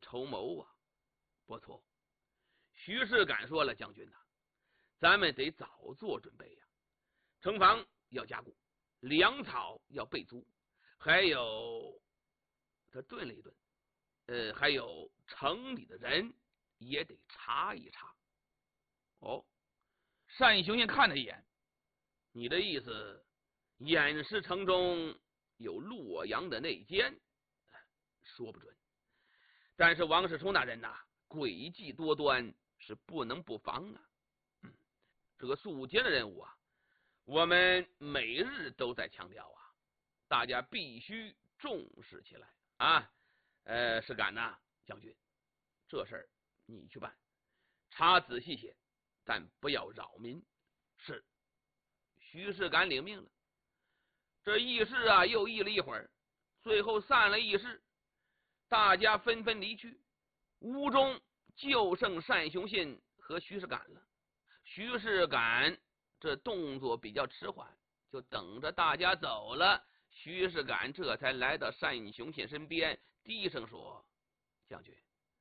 筹谋啊。不错，徐世感说了，将军呐，咱们得早做准备呀。城防要加固，粮草要备足，还有，他顿了一顿，还有城里的人也得查一查。哦，单雄信看了一眼，你的意思，偃师城中有洛阳的内奸？说不准。但是王世充那人呐，诡计多端，是不能不防啊。这个肃奸的任务啊，我们每日都在强调啊，大家必须重视起来啊。是敢呐，将军，这事儿你去办，查仔细些，但不要扰民。是。徐世感领命了。这议事啊，又议了一会儿，最后散了议事，大家纷纷离去。屋中就剩单雄信和徐世感了。徐世感这动作比较迟缓，就等着大家走了，徐世感这才来到单雄信身边，低声说：“将军，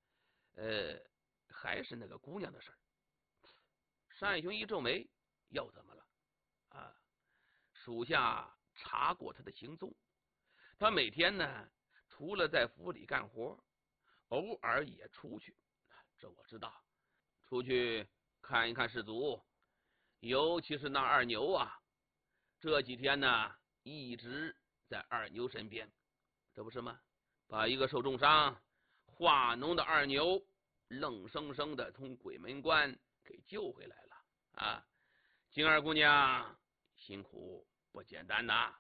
还是那个姑娘的事儿。”单雄一皱眉，又怎么了？啊，属下查过他的行踪，他每天呢，除了在府里干活，偶尔也出去，这我知道，出去看一看士卒，尤其是那二牛啊，这几天呢一直在二牛身边，这不是吗？把一个受重伤化脓的二牛愣生生的从鬼门关给救回来了啊！金二姑娘辛苦不简单呐！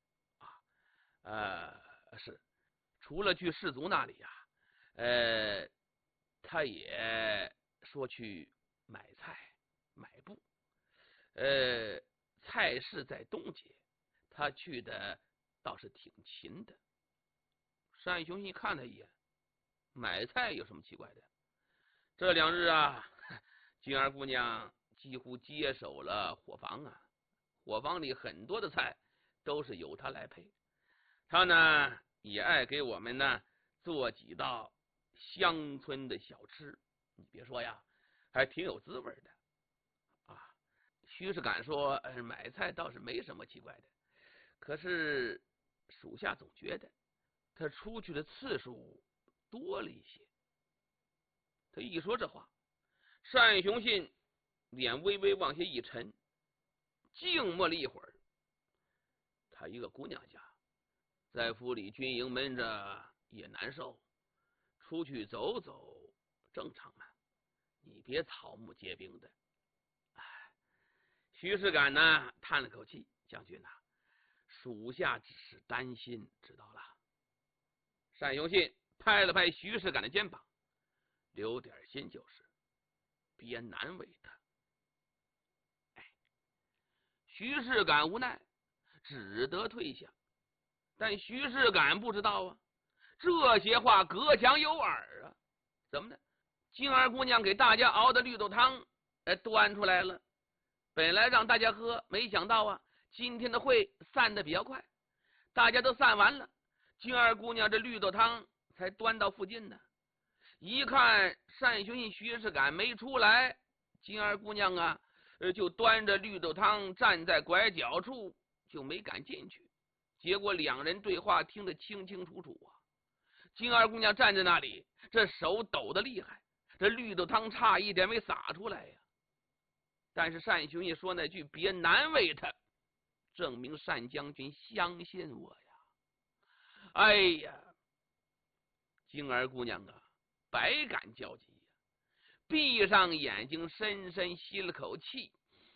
是，除了去士卒那里呀，他也说去买菜买布，菜市在东街，他去的倒是挺勤的。单雄信看他一眼，买菜有什么奇怪的？这2日啊，金儿姑娘几乎接手了伙房啊，伙房里很多的菜都是由她来配。她呢也爱给我们呢做几道乡村的小吃，你别说呀，还挺有滋味的啊。徐世感说，买菜倒是没什么奇怪的，可是属下总觉得他出去的次数多了一些。他一说这话，单雄信脸微微往下一沉，静默了一会儿。他一个姑娘家，在府里军营闷着也难受，出去走走正常嘛，你别草木皆兵的。徐世感呢叹了口气，将军呐，属下只是担心，知道了。单雄信拍了拍徐世感的肩膀，留点心就是，别难为他。徐世感无奈，只得退下。但徐世感不知道啊，这些话隔墙有耳啊。怎么呢？金儿姑娘给大家熬的绿豆汤，端出来了。本来让大家喝，没想到啊，今天的会散得比较快，大家都散完了，金儿姑娘这绿豆汤才端到附近呢。一看单雄信、徐世感没出来，金儿姑娘啊，就端着绿豆汤站在拐角处，就没敢进去。结果2人对话听得清清楚楚啊。金儿姑娘站在那里，这手抖得厉害，这绿豆汤差一点没洒出来呀。但是单雄信说那句别难为他，证明单将军相信我呀。哎呀，金儿姑娘啊，百感交集呀，闭上眼睛，深深吸了口气，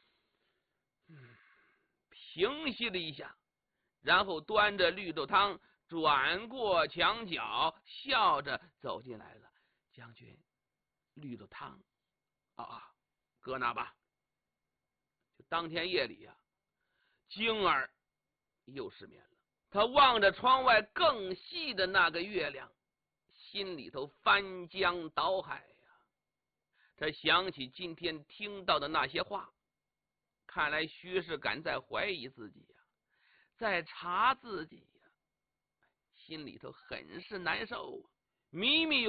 平息了一下，然后端着绿豆汤转过墙角，笑着走进来了。将军，绿豆汤搁那吧。就当天夜里呀，晶儿又失眠了。他望着窗外更细的那个月亮，心里头翻江倒海呀。他想起今天听到的那些话，看来徐世感在怀疑自己呀，在查自己呀，心里头很是难受啊。迷迷